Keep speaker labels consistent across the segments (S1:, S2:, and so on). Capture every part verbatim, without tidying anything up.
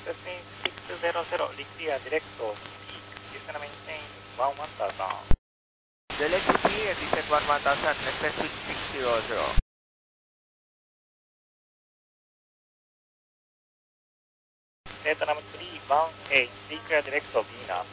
S1: Expressway six zero zero, reclear direct to peak, descend maintain one one thousand.
S2: Direct to peak and descend one one thousand, expressway six zero zero.
S1: Delta number three one eight, reclear direct to Venus.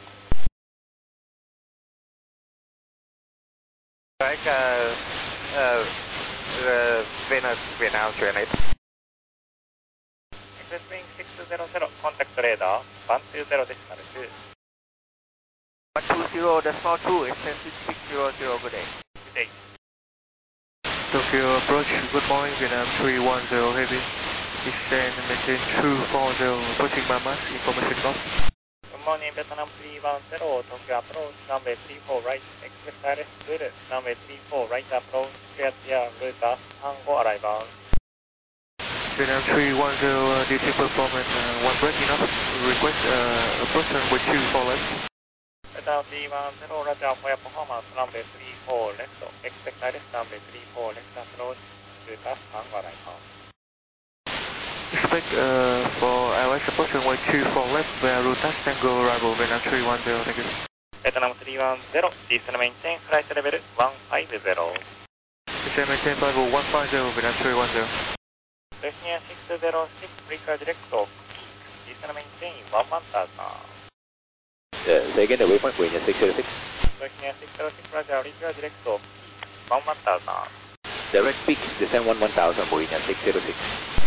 S3: Right, uh, uh, uh, Venus, Vietnam, China.
S1: Expressway six zero zero, contact radar one two zero decimal two.
S2: one two zero decimal two, expressway six zero zero, good day.
S1: Good day.
S4: Tokyo approach, good morning, Vietnam three one zero heavy. Descend maintain two four zero, approaching Mamas, information lost.
S1: Good morning, Vietnam three one zero, Tokyo approach, runway three four right, express direct good, runway three four right approach, clear clear, route Tango arrival.
S4: Vietnam three one zero, uh, duty performance, uh, one break enough, request uh, approach runway two four left.
S1: Vietnam three one zero, roger for your performance, runway three four left, expect direct runway three four left approach, route Tango arrival.
S4: Expect uh, for L S approach runway two four left, via route Tango arrival, Vietnam three one zero, thank you.
S1: Vietnam three one zero, descend maintain flight level one five zero.
S4: Descend maintain level one five zero, Vietnam three one zero.
S1: Bosnia six zero six, reclear direct to peak, descend maintain one one thousand.
S3: Uh, say again, the waypoint, Bosnia six zero six.
S1: Bosnia six zero six, roger, reclear direct to peak, one one thousand.
S3: Direct peak, descend one one thousand, Bosnia six zero six.